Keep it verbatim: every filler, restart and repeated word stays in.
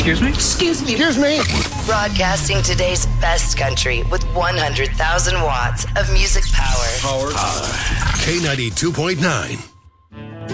Excuse me? Excuse me. Excuse me. Broadcasting today's best country with one hundred thousand watts of music power. Power. K ninety-two point nine.